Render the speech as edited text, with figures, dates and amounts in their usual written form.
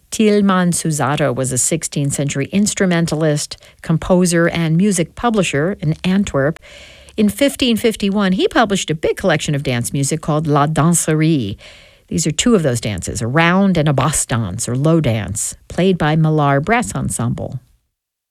Tieleman Susato was a 16th century instrumentalist, composer, and music publisher in Antwerp. In 1551, he published a big collection of dance music called La Danserie. These are two of those dances, a round and a bosse dance, or low dance, played by Millar Brass Ensemble.